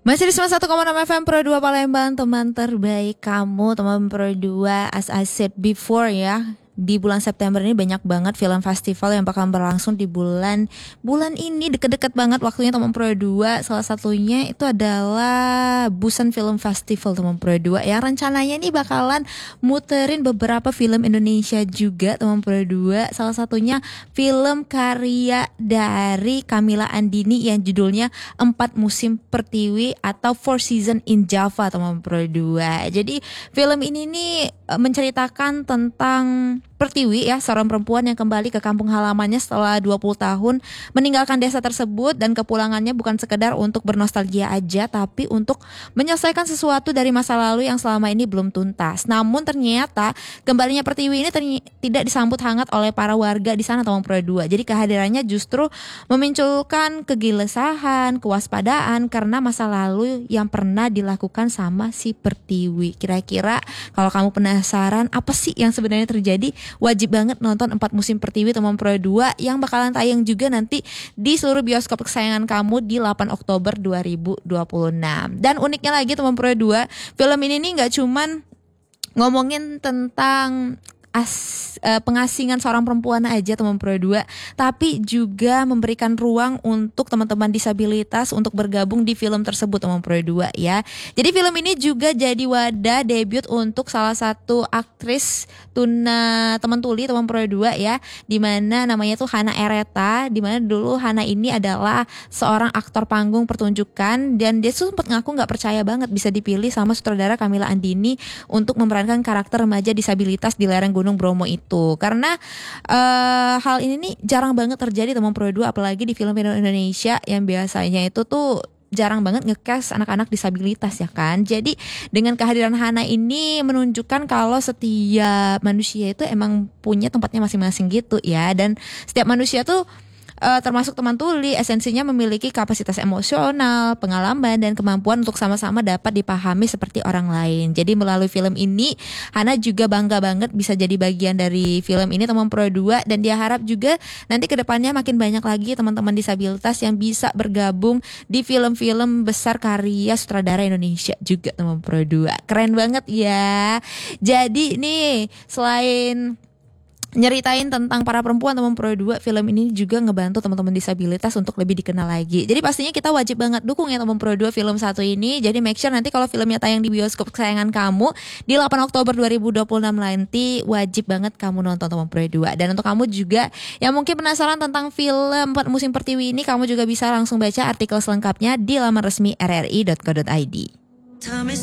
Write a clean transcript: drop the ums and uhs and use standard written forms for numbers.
Masih di 91,6 FM Pro 2 Palembang, teman terbaik kamu, teman Pro 2. As I said before ya, di bulan September ini banyak banget film festival yang bakal berlangsung di bulan ini, deket-deket banget waktunya teman Pro 2. Salah satunya itu adalah Busan Film Festival teman Pro 2 yang rencananya nih bakalan muterin beberapa film Indonesia juga teman Pro 2. Salah satunya film karya dari Kamila Andini yang judulnya 4 Musim Pertiwi atau Four Season in Java teman Pro 2. Jadi film ini nih menceritakan tentang Pertiwi ya, seorang perempuan yang kembali ke kampung halamannya setelah 20 tahun meninggalkan desa tersebut, dan kepulangannya bukan sekedar untuk bernostalgia aja, tapi untuk menyelesaikan sesuatu dari masa lalu yang selama ini belum tuntas. Namun ternyata kembalinya Pertiwi ini tidak disambut hangat oleh para warga di sana teman Pro 2. Jadi kehadirannya justru memunculkan kegelisahan, kewaspadaan karena masa lalu yang pernah dilakukan sama si Pertiwi. Kira-kira kalau kamu penasaran apa sih yang sebenarnya terjadi, wajib banget nonton 4 Musim Pertiwi teman Pro 2 yang bakalan tayang juga nanti di seluruh bioskop kesayangan kamu di 8 Oktober 2026. Dan uniknya lagi teman Pro 2, film ini nih gak cuman ngomongin tentang pengasingan seorang perempuan aja teman Pro 2, tapi juga memberikan ruang untuk teman-teman disabilitas untuk bergabung di film tersebut teman Pro 2 ya. Jadi film ini juga jadi wadah debut untuk salah satu aktris tuna teman tuli teman Pro 2 ya, dimana namanya tuh Hana Ereta, dimana dulu Hana ini adalah seorang aktor panggung pertunjukan, dan dia tuh sempat ngaku gak percaya banget bisa dipilih sama sutradara Kamila Andini untuk memerankan karakter remaja disabilitas di lereng Gunung Bromo itu. Karena hal ini nih jarang banget terjadi teman Pro 2, apalagi di film-film Indonesia yang biasanya itu tuh jarang banget nge-cast anak-anak disabilitas ya kan. Jadi dengan kehadiran Hana ini menunjukkan kalau setiap manusia itu emang punya tempatnya masing-masing gitu ya. Dan setiap manusia tuh termasuk teman tuli, esensinya memiliki kapasitas emosional, pengalaman, dan kemampuan untuk sama-sama dapat dipahami seperti orang lain. Jadi melalui film ini, Hana juga bangga banget bisa jadi bagian dari film ini teman Pro 2, dan dia harap juga nanti kedepannya makin banyak lagi teman-teman disabilitas yang bisa bergabung di film-film besar karya sutradara Indonesia juga teman Pro 2. Keren banget ya. Jadi nih selain nyeritain tentang para perempuan teman Pro 2, film ini juga ngebantu teman-teman disabilitas untuk lebih dikenal lagi. Jadi pastinya kita wajib banget dukung ya teman Pro 2 film satu ini. Jadi make sure nanti kalau filmnya tayang di bioskop kesayangan kamu di 8 Oktober 2026 nanti, wajib banget kamu nonton teman Pro 2. Dan untuk kamu juga yang mungkin penasaran tentang film 4 Musim Pertiwi ini, kamu juga bisa langsung baca artikel selengkapnya di laman resmi rri.co.id.